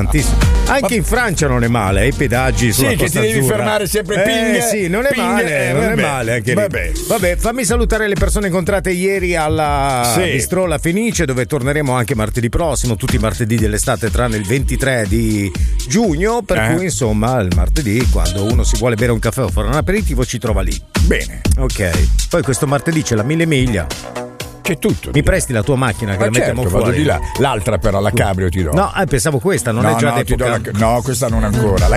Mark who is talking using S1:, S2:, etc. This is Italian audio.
S1: tantissimo. Anche in Francia non è male, i pedaggi sulla
S2: che ti
S1: Costa
S2: devi
S1: Azzurra.
S2: fermare sempre ping.
S1: Sì, non è male, non è male anche lì. Vabbè, fammi salutare le persone incontrate ieri alla Bistrò La Fenice, dove torneremo anche martedì prossimo, tutti i martedì dell'estate tranne il 23 di giugno, per cui insomma il martedì, quando uno si vuole bere un caffè o fare un aperitivo, ci trova lì.
S2: Bene.
S1: Ok. Poi questo martedì c'è la 1000 miglia.
S2: C'è tutto.
S1: Mi presti la tua macchina che la mettiamo fuori?
S2: Vado di là. L'altra però, la cabrio ti do.
S1: No, pensavo questa, non è già
S2: no,
S1: d'epoca.
S2: no, questa non ancora. La